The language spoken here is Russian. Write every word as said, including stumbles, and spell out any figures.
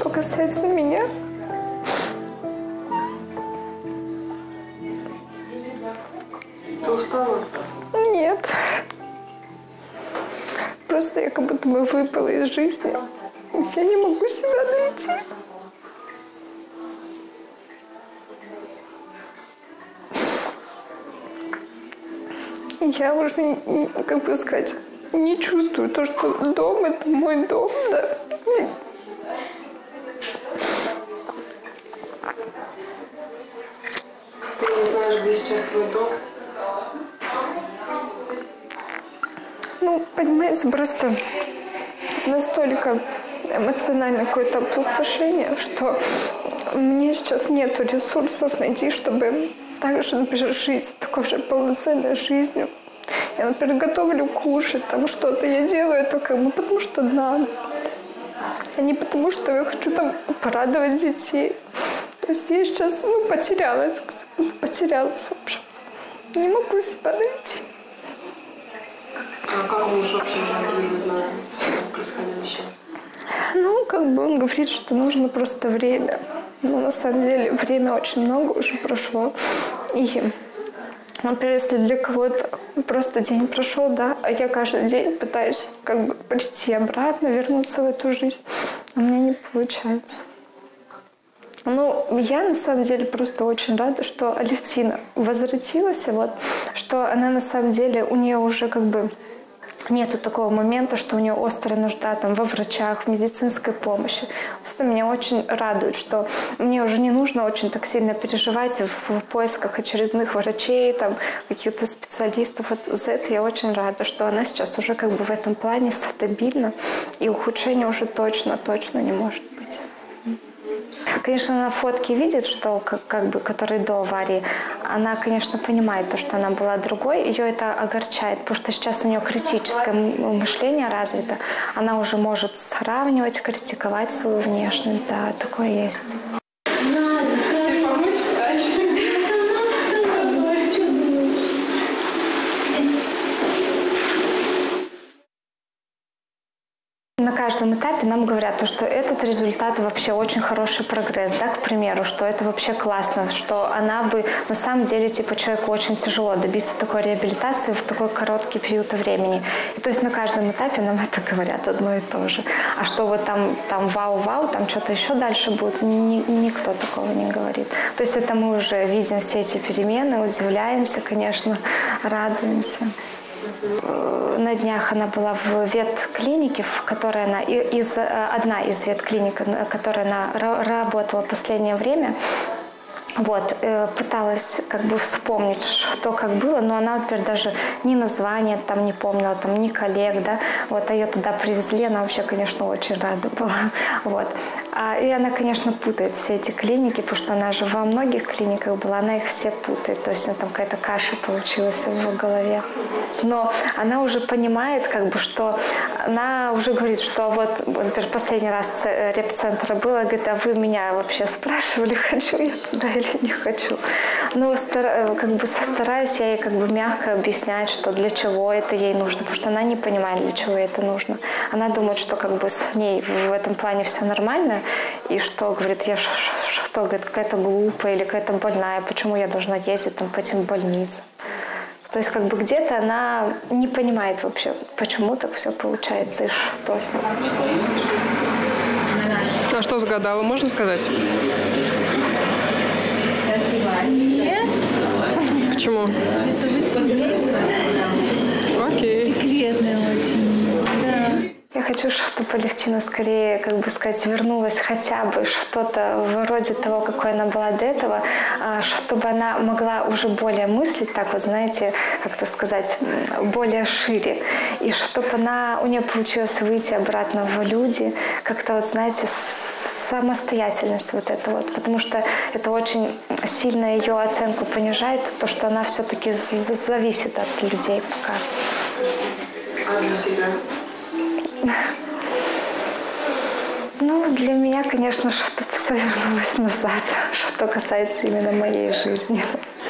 что касается меня, ты устала? нет. Просто я как будто бы выпала из жизни. Я не могу себя найти. Я уже, не, как бы сказать, не чувствую то, что дом — это мой дом, да. Ты не знаешь, где сейчас твой дом? Ну, понимаете, просто настолько эмоционально какое-то опустошение, что мне сейчас нет ресурсов найти, чтобы также, например, жить такой же полноценной жизнью. Я, например, готовлю кушать, там что-то я делаю это как бы потому, что надо, а не потому, что я хочу там порадовать детей. То есть я сейчас, ну, потерялась, потерялась, в общем. Не могу себя найти. А как муж вообще реагирует на происходящее? Ну, как бы он говорит, что нужно просто время. Но на самом деле время очень много уже прошло. И, например, если для кого-то просто день прошел, да, а я каждый день пытаюсь как бы прийти обратно, вернуться в эту жизнь, а у меня не получается. Ну, я на самом деле просто очень рада, что Алевтина возвратилась, вот, что она на самом деле, у нее уже как бы нету такого момента, что у нее острая нужда там, во врачах, в медицинской помощи. Вот это меня очень радует, что мне уже не нужно очень так сильно переживать в, в поисках очередных врачей, там, каких-то специалистов. Вот за это я очень рада, что она сейчас уже как бы в этом плане стабильна, и ухудшения уже точно-точно не может быть. Конечно, на фотке видит, что как, как бы, который до аварии, она, конечно, понимает то, что она была другой, ее это огорчает, потому что сейчас у нее критическое мышление развито, она уже может сравнивать, критиковать свою внешность, да, такое есть. На каждом этапе нам говорят, то, что этот результат вообще очень хороший прогресс, да, к примеру, что это вообще классно, что она бы, на самом деле, типа, человеку очень тяжело добиться такой реабилитации в такой короткий период времени. И то есть на каждом этапе нам это говорят одно и то же. А что вот там, там вау-вау, там что-то еще дальше будет, ни, никто такого не говорит. То есть это мы уже видим все эти перемены, удивляемся, конечно, радуемся. На днях она была в ветклинике, в которой она, из, одна из ветклиник, в которой она работала в последнее время. Вот, пыталась как бы вспомнить, что как было, но она теперь даже ни названия там не помнила, там ни коллег, да, вот, а ее туда привезли, она вообще, конечно, очень рада была, вот. А, и она, конечно, путает все эти клиники, потому что она же во многих клиниках была, она их все путает, то есть у нее там какая-то каша получилась в ее голове. Но она уже понимает, как бы, что она уже говорит, что вот, например, последний раз репцентра было, говорит, а вы меня вообще спрашивали, хочу я туда или не хочу. Но как бы стараюсь я ей как бы мягко объяснять, что для чего это ей нужно, потому что она не понимает, для чего ей это нужно. Она думает, что как бы с ней в этом плане все нормально, и что, говорит, я что, говорит, какая-то глупая или какая-то больная, почему я должна ездить там по этим больницам. То есть как бы где-то она не понимает вообще, почему так все получается и что с ней. А что загадала, можно сказать? Нет. Почему? Это вы секретно. Окей. Секретное очень. Да. Я хочу, чтобы Алевтина скорее, как бы сказать, вернулась хотя бы что-то вроде того, какой она была до этого, чтобы она могла уже более мыслить, так вот, знаете, как-то сказать, более шире. И чтобы она, у нее получилось выйти обратно в люди, как-то вот, знаете, самостоятельность вот это вот, потому что это очень сильно ее оценку понижает, то, что она все-таки зависит от людей пока. А для себя? Ну, для меня, конечно, чтобы все вернулось назад, что касается именно моей жизни.